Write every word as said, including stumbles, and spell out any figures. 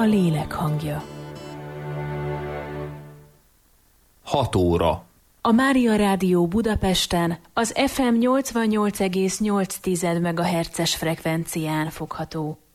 a lélek hangja. hat óra. A Mária Rádió Budapesten az ef em nyolcvannyolc egész nyolc megahertzes frekvencián fogható.